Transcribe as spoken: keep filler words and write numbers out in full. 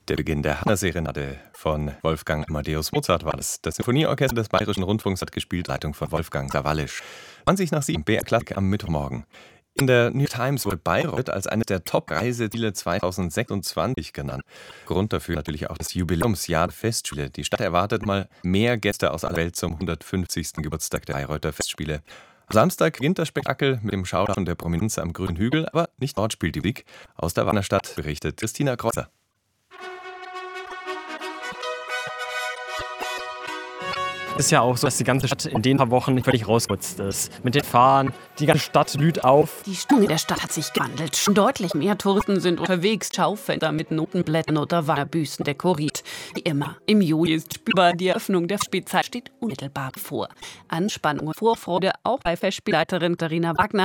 Der Beginn der Hanna-Serenade von Wolfgang Amadeus Mozart war das. Das Sinfonieorchester des Bayerischen Rundfunks hat gespielt, Leitung von Wolfgang Sawallisch. zwanzig nach sieben, B R Klassik am Mittwochmorgen. In der New York Times wurde Bayreuth als eine der Top-Reiseziele zweitausendsechsundzwanzig genannt. Grund dafür natürlich auch das Jubiläumsjahr der Festspiele. Die Stadt erwartet mal mehr Gäste aus aller Welt zum hundertfünfzigsten Geburtstag der Bayreuther Festspiele. Am Samstag beginnt das Spektakel mit dem Showdown der Prominenz am Grünen Hügel, aber nicht dort spielt die Musik. Aus der Warner Stadt berichtet Christina Kreuzer. Es ist ja auch so, dass die ganze Stadt in den paar Wochen völlig rausgeputzt ist. Mit den Fahnen, die ganze Stadt blüht auf. Die Stimmung der Stadt hat sich gewandelt. Schon deutlich mehr Touristen sind unterwegs. Schaufenster mit Notenblättern oder Wanderbüsten dekoriert. Wie immer, im Juli ist spürbar, die Eröffnung der Spielzeit steht unmittelbar bevor. Anspannung und Vorfreude auch bei Festspielleiterin Katharina Wagner.